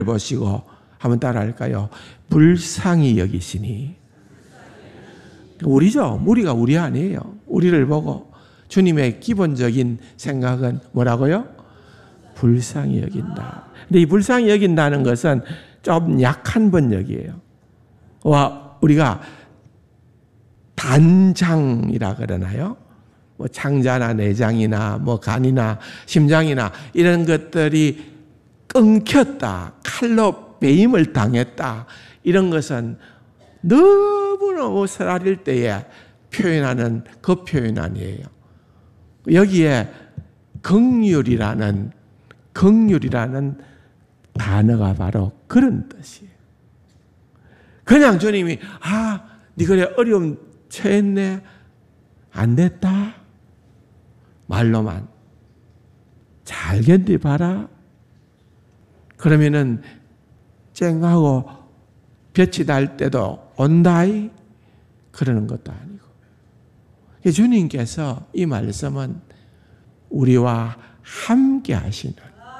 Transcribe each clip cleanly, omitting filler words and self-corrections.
보시고 한번 따라할까요? 불쌍히 여기시니. 우리죠. 우리가 우리 아니에요. 우리를 보고 주님의 기본적인 생각은 뭐라고요? 불쌍히 여긴다. 근데 이 불쌍히 여긴다는 것은 좀 약한 번역이에요. 우리가 단장이라 그러나요? 뭐 창자나 내장이나 뭐 간이나 심장이나 이런 것들이 끊겼다, 칼로 베임을 당했다, 이런 것은 너무너무 쓰라릴 때에 표현하는 그 표현 아니에요. 여기에 긍휼이라는 단어가 바로 그런 뜻이에요. 그냥 주님이 네 그래 어려움 처했네, 안 됐다, 말로만 잘 견디봐라, 그러면은 쨍하고 볕이 날 때도 온다이, 그러는 것도 아니고, 주님께서 이 말씀은 우리와 함께 하시는,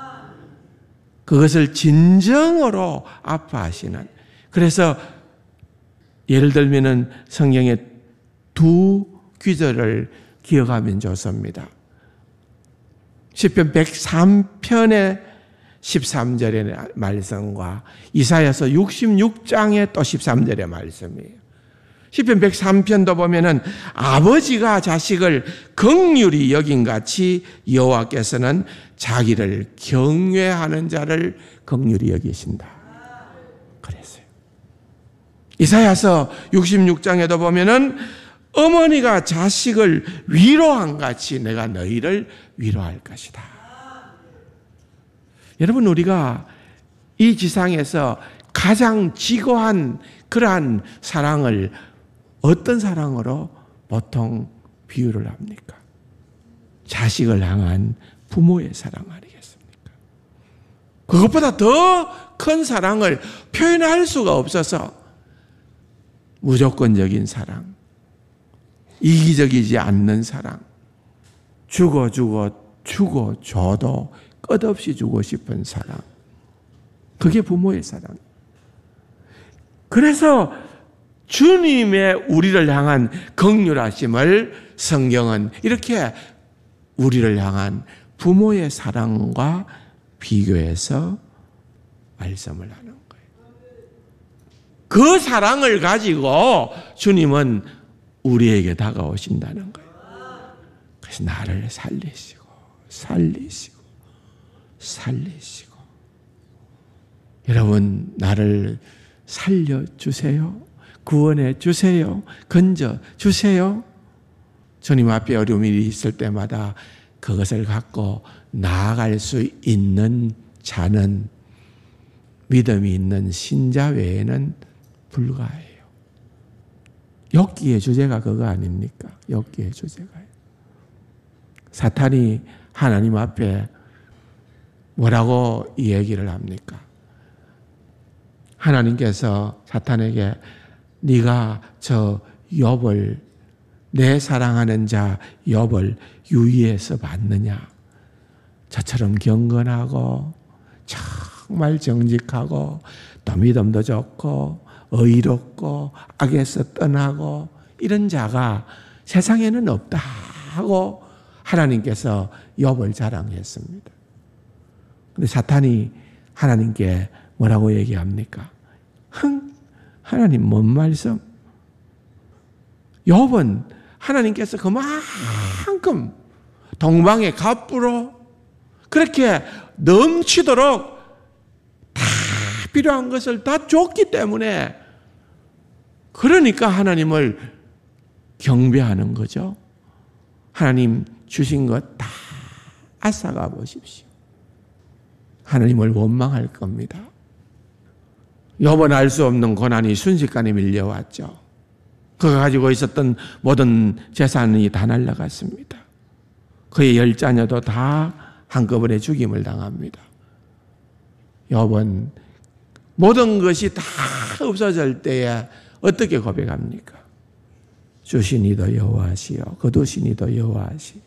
그것을 진정으로 아파하시는, 그래서 예를 들면은 성경에 두 구절을 기억하면 좋습니다. 시편 103편의 13절의 말씀과 이사야서 66장의 또 13절의 말씀이에요. 시편 103편도 보면은 아버지가 자식을 긍휼히 여긴같이 여호와께서는 자기를 경외하는 자를 긍휼히 여기신다. 그랬어요. 이사야서 66장에도 보면은 어머니가 자식을 위로한 같이 내가 너희를 위로할 것이다. 여러분, 우리가 이 지상에서 가장 지고한 그러한 사랑을 어떤 사랑으로 보통 비유를 합니까? 자식을 향한 부모의 사랑 아니겠습니까? 그것보다 더 큰 사랑을 표현할 수가 없어서 무조건적인 사랑, 이기적이지 않는 사랑, 주고 줘도 끝없이 주고 싶은 사랑, 그게 부모의 사랑. 그래서 주님의 우리를 향한 긍휼하심을 성경은 이렇게 우리를 향한 부모의 사랑과 비교해서 말씀을 하는 거예요. 그 사랑을 가지고 주님은 우리에게 다가오신다는 거예요. 그래서 나를 살리시고 여러분, 나를 살려주세요. 구원해 주세요. 건져 주세요. 주님 앞에 어려움이 있을 때마다 그것을 갖고 나아갈 수 있는 자는 믿음이 있는 신자 외에는 불가해요. 욥기의 주제가 그거 아닙니까? 욥기의 주제가요. 사탄이 하나님 앞에 뭐라고 이 얘기를 합니까? 하나님께서 사탄에게 네가 저 욥을, 내 사랑하는 자 욥을 유의해서 봤느냐? 저처럼 경건하고 정말 정직하고 또 믿음도 좋고 의롭고 악에서 떠나고 이런 자가 세상에는 없다 하고 하나님께서 욥을 자랑했습니다. 그런데 사탄이 하나님께 뭐라고 얘기합니까? 하나님 뭔 말씀? 욥은 하나님께서 그만큼 동방의 갑부로 그렇게 넘치도록 다 필요한 것을 다 줬기 때문에, 그러니까 하나님을 경배하는 거죠. 하나님 주신 것 다 앗아가 보십시오. 하나님을 원망할 겁니다. 욥은 알 수 없는 고난이 순식간에 밀려왔죠. 그가 가지고 있었던 모든 재산이 다 날아갔습니다. 그의 10자녀도 다 한꺼번에 죽임을 당합니다. 욥은 모든 것이 다 없어질 때에 어떻게 고백합니까? 주시니도 여호와시요 거두시니도 여호와시.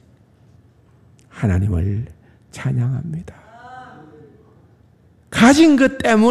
하나님을 찬양합니다. 가진 것 때문에